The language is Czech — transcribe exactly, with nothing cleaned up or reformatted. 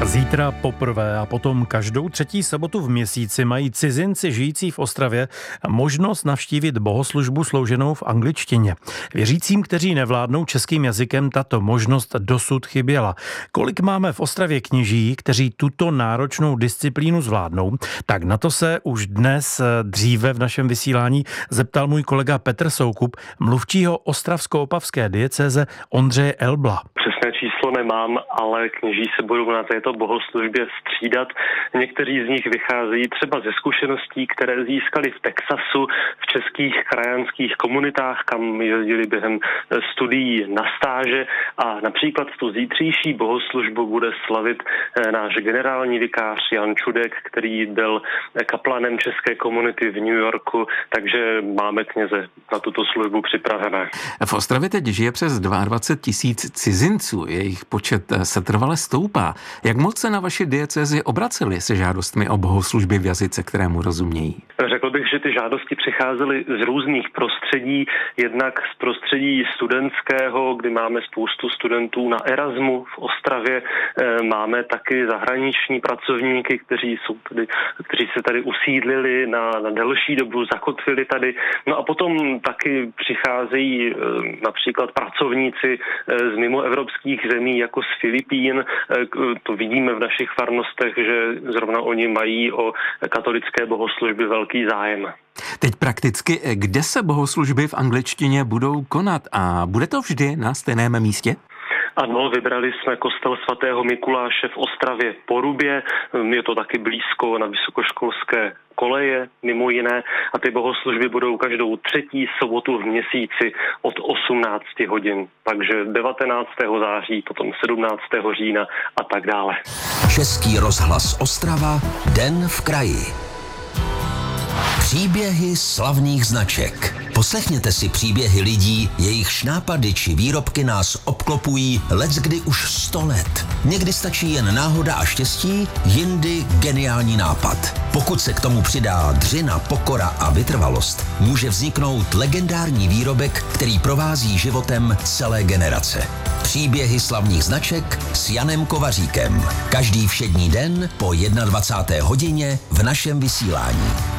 Zítra poprvé a potom každou třetí sobotu v měsíci mají cizinci žijící v Ostravě možnost navštívit bohoslužbu slouženou v angličtině. Věřícím, kteří nevládnou českým jazykem, tato možnost dosud chyběla. Kolik máme v Ostravě kněží, kteří tuto náročnou disciplínu zvládnou, tak na to se už dnes dříve v našem vysílání zeptal můj kolega Petr Soukup, mluvčího ostravsko-opavské diecéze Ondřeje Elbla. Přesné číslo nemám, ale kněží se budou na této bohoslužbě střídat. Někteří z nich vycházejí třeba ze zkušeností, které získali v Texasu, v českých krajanských komunitách, kam jezdili během studií na stáže, a například tu zítřejší bohoslužbu bude slavit náš generální vikář Jan Čudek, který byl kaplanem české komunity v New Yorku, takže máme kněze na tuto službu připravené. V Ostravě teď žije přes dvacet dva tisíc cizinců, jejich počet setrvale stoupá. Jak moc se na vaši diecézi obraceli se žádostmi o bohoslužby v jazyce, kterému rozumějí? Řekl bych, že ty žádosti přicházely z různých prostředí, jednak z prostředí studentského, kdy máme spoustu studentů na Erasmu v Ostravě, máme taky zahraniční pracovníky, kteří jsou tady, kteří se tady usídlili na, na delší dobu, zakotvili tady. No a potom taky přicházejí například pracovníci z mimoevropských zemí, jako z Filipín. To vidíme v našich farnostech, že zrovna oni mají o katolické bohoslužby velký zájem. Teď prakticky, kde se bohoslužby v angličtině budou konat a bude to vždy na stejném místě? Ano, vybrali jsme kostel svatého Mikuláše v Ostravě Porubě, je to taky blízko na vysokoškolské koleje, mimo jiné, a ty bohoslužby budou každou třetí sobotu v měsíci od osmnácti hodin, takže devatenáctého září, potom sedmnáctého října a tak dále. Český rozhlas Ostrava, Den v kraji. Příběhy slavných značek. Poslechněte si příběhy lidí, jejichž nápady či výrobky nás obklopují leckdy už sto let. Někdy stačí jen náhoda a štěstí, jindy geniální nápad. Pokud se k tomu přidá dřina, pokora a vytrvalost, může vzniknout legendární výrobek, který provází životem celé generace. Příběhy slavných značek s Janem Kovaříkem. Každý všední den po dvacáté jedné hodině v našem vysílání.